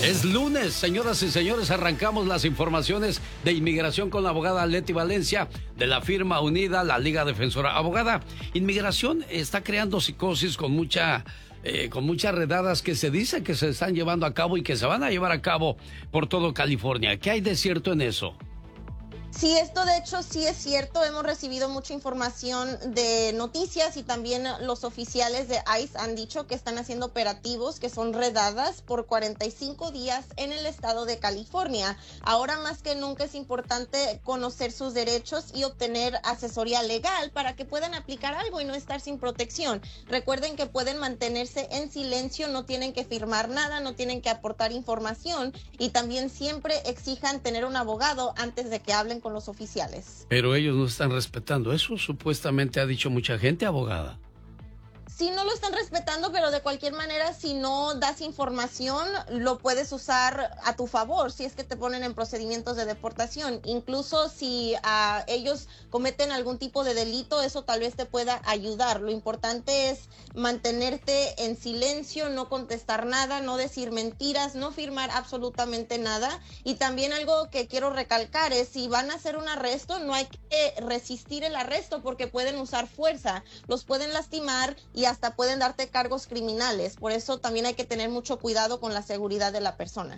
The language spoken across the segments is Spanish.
Es lunes, señoras y señores, arrancamos las informaciones de inmigración con la abogada Leti Valencia de la firma unida, la Liga Defensora. Abogada, inmigración está creando psicosis con muchas redadas que se dice que se están llevando a cabo y que se van a llevar a cabo por todo California. ¿Qué hay de cierto en eso? Sí, esto de hecho sí es cierto. Hemos recibido mucha información de noticias y también los oficiales de ICE han dicho que están haciendo operativos que son redadas por 45 días en el estado de California. Ahora más que nunca es importante conocer sus derechos y obtener asesoría legal para que puedan aplicar algo y no estar sin protección. Recuerden que pueden mantenerse en silencio, no tienen que firmar nada, no tienen que aportar información y también siempre exijan tener un abogado antes de que hablen con los oficiales. Pero ellos no están respetando eso, supuestamente ha dicho mucha gente, abogada. Sí, no lo están respetando, pero de cualquier manera, si no das información, lo puedes usar a tu favor, si es que te ponen en procedimientos de deportación. Incluso si ellos cometen algún tipo de delito, eso tal vez te pueda ayudar. Lo importante es mantenerte en silencio, no contestar nada, no decir mentiras, no firmar absolutamente nada. Y también algo que quiero recalcar es, si van a hacer un arresto, no hay que resistir el arresto porque pueden usar fuerza, los pueden lastimar y hasta pueden darte cargos criminales. Por eso también hay que tener mucho cuidado con la seguridad de la persona.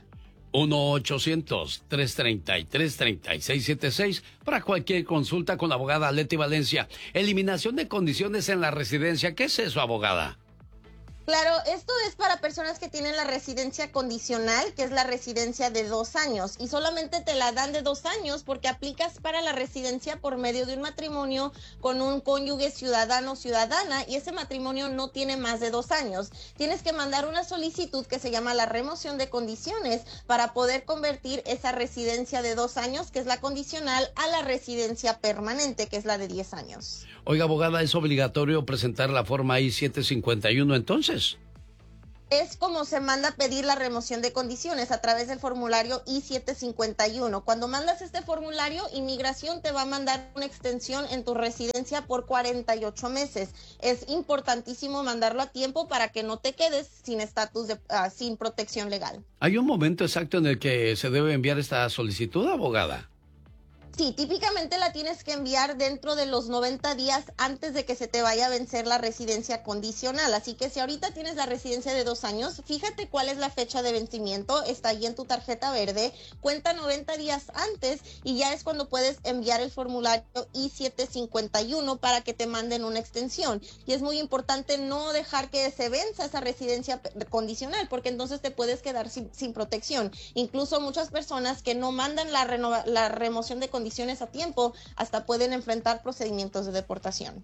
1-800-333-3676 para cualquier consulta con la abogada Leti Valencia. Eliminación de condiciones en la residencia. ¿Qué es eso, abogada? Claro, esto es para personas que tienen la residencia condicional, que es la residencia de 2 años, y solamente te la dan de 2 años porque aplicas para la residencia por medio de un matrimonio con un cónyuge ciudadano o ciudadana, y ese matrimonio no tiene más de 2 años. Tienes que mandar una solicitud que se llama la remoción de condiciones para poder convertir esa residencia de 2 años, que es la condicional, a la residencia permanente, que es la de 10 años. Oiga, abogada, ¿es obligatorio presentar la forma I-751 entonces? Es como se manda a pedir la remoción de condiciones a través del formulario I-751. Cuando mandas este formulario, Inmigración te va a mandar una extensión en tu residencia por 48 meses. Es importantísimo mandarlo a tiempo para que no te quedes sin estatus sin protección legal. ¿Hay un momento exacto en el que se debe enviar esta solicitud, abogada? Sí, típicamente la tienes que enviar dentro de los 90 días antes de que se te vaya a vencer la residencia condicional. Así que si ahorita tienes la residencia de 2 años, fíjate cuál es la fecha de vencimiento, está ahí en tu tarjeta verde, cuenta 90 días antes y ya es cuando puedes enviar el formulario I-751 para que te manden una extensión. Y es muy importante no dejar que se venza esa residencia condicional, porque entonces te puedes quedar sin protección. Incluso muchas personas que no mandan la remoción de condiciones a tiempo, hasta pueden enfrentar procedimientos de deportación.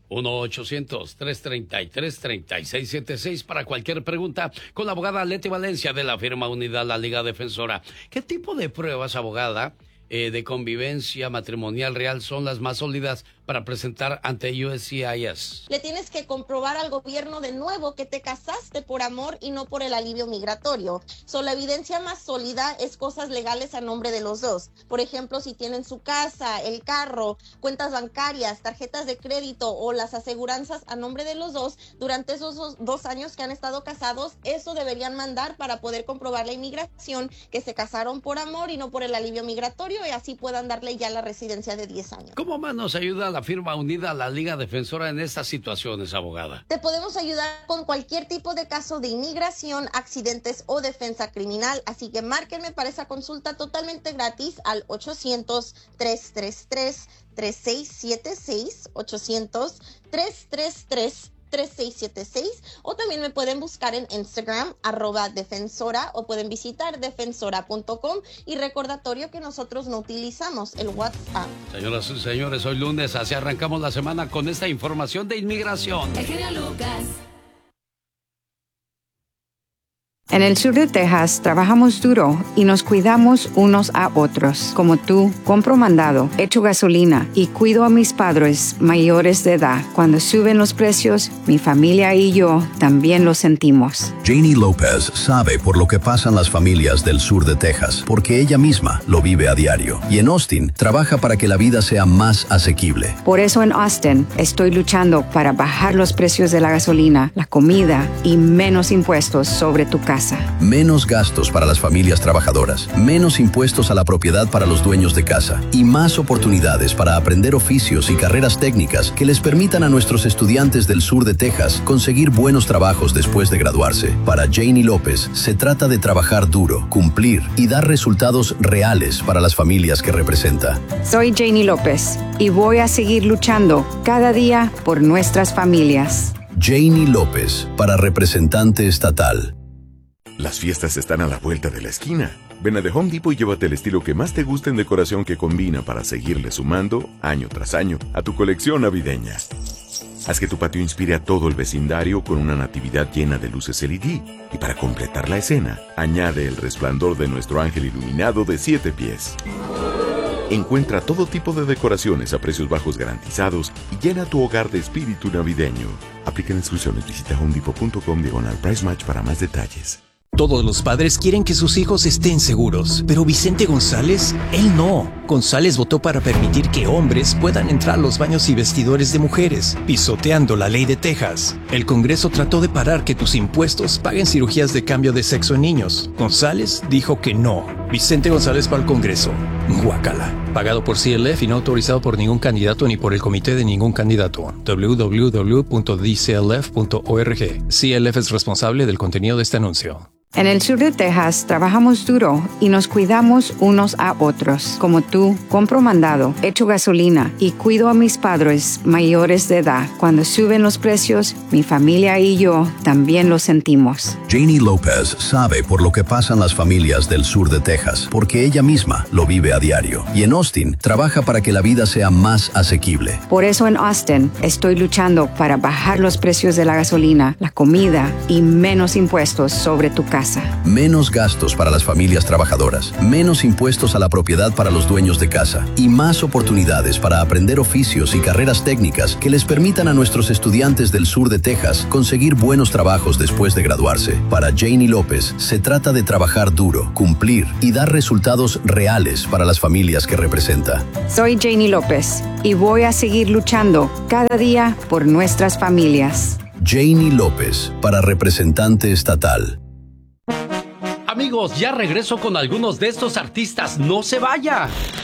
1-800-333-3676 para cualquier pregunta con la abogada Leti Valencia de la firma unida, la Liga Defensora. ¿Qué tipo de pruebas, abogada, de convivencia matrimonial real son las más sólidas para presentar ante USCIS? Le tienes que comprobar al gobierno de nuevo que te casaste por amor y no por el alivio migratorio. La evidencia más sólida es cosas legales a nombre de los dos. Por ejemplo, si tienen su casa, el carro, cuentas bancarias, tarjetas de crédito o las aseguranzas a nombre de los dos durante esos 2 años que han estado casados, eso deberían mandar para poder comprobar la inmigración que se casaron por amor y no por el alivio migratorio, y así puedan darle ya la residencia de 10 años. ¿Cómo más nos ayuda la firma unida, la Liga Defensora, en estas situaciones, abogada? Te podemos ayudar con cualquier tipo de caso de inmigración, accidentes o defensa criminal, así que márquenme para esa consulta totalmente gratis al 800-333-3676, 800-333-3676, o también me pueden buscar en Instagram, @defensora, o pueden visitar defensora.com. Y recordatorio que nosotros no utilizamos el WhatsApp. Señoras y señores, hoy lunes, así arrancamos la semana con esta información de inmigración. El genio Lucas. En el sur de Texas trabajamos duro y nos cuidamos unos a otros. Como tú, compro mandado, echo gasolina y cuido a mis padres mayores de edad. Cuando suben los precios, mi familia y yo también lo sentimos. Janie López sabe por lo que pasan las familias del sur de Texas, porque ella misma lo vive a diario. Y en Austin trabaja para que la vida sea más asequible. Por eso en Austin estoy luchando para bajar los precios de la gasolina, la comida y menos impuestos sobre tu casa. casa. Menos gastos para las familias trabajadoras, menos impuestos a la propiedad para los dueños de casa y más oportunidades para aprender oficios y carreras técnicas que les permitan a nuestros estudiantes del sur de Texas conseguir buenos trabajos después de graduarse. Para Janie López, se trata de trabajar duro, cumplir y dar resultados reales para las familias que representa. Soy Janie López y voy a seguir luchando cada día por nuestras familias. Janie López, para representante estatal. Las fiestas están a la vuelta de la esquina. Ven a The Home Depot y llévate el estilo que más te guste en decoración que combina para seguirle sumando, año tras año, a tu colección navideña. Haz que tu patio inspire a todo el vecindario con una natividad llena de luces LED. Y para completar la escena, añade el resplandor de nuestro ángel iluminado de 7 pies. Encuentra todo tipo de decoraciones a precios bajos garantizados y llena tu hogar de espíritu navideño. Aplican instrucciones. Visita homedepot.com/price match para más detalles. Todos los padres quieren que sus hijos estén seguros, pero Vicente González, él no. González votó para permitir que hombres puedan entrar a los baños y vestidores de mujeres, pisoteando la ley de Texas. El Congreso trató de parar que tus impuestos paguen cirugías de cambio de sexo en niños. González dijo que no. Vicente González para el Congreso. Guácala. Pagado por CLF y no autorizado por ningún candidato ni por el comité de ningún candidato. www.dclf.org. CLF es responsable del contenido de este anuncio. En el sur de Texas trabajamos duro y nos cuidamos unos a otros. Como tú, compro mandado, echo gasolina y cuido a mis padres mayores de edad. Cuando suben los precios, mi familia y yo también lo sentimos. Janie López sabe por lo que pasan las familias del sur de Texas, porque ella misma lo vive a diario. Y en Austin, trabaja para que la vida sea más asequible. Por eso en Austin estoy luchando para bajar los precios de la gasolina, la comida y menos impuestos sobre tu casa. Menos gastos para las familias trabajadoras, menos impuestos a la propiedad para los dueños de casa y más oportunidades para aprender oficios y carreras técnicas que les permitan a nuestros estudiantes del sur de Texas conseguir buenos trabajos después de graduarse. Para Janie López, se trata de trabajar duro, cumplir y dar resultados reales para las familias que representa. Soy Janie López y voy a seguir luchando cada día por nuestras familias. Janie López, para representante estatal. Amigos, ya regreso con algunos de estos artistas. ¡No se vaya!